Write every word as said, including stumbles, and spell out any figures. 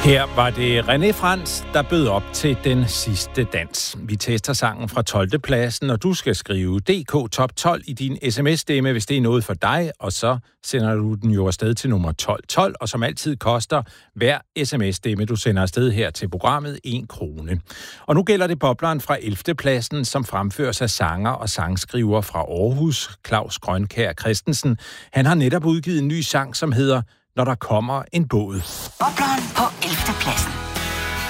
Her var det René Frans, der bød op til den sidste dans. Vi tester sangen fra tolvte pladsen, og du skal skrive D K Top tolv i din sms-stemme, hvis det er noget for dig, og så sender du den jo afsted til nummer tolv tolv, og som altid koster hver sms-stemme, du sender afsted her til programmet, en krone. Og nu gælder det bobleren fra ellevte pladsen, som fremføres af sanger og sangskriver fra Aarhus, Claus Grønkjær Christensen. Han har netop udgivet en ny sang, som hedder Når der kommer en båd. Bobleren på ellevte pladsen.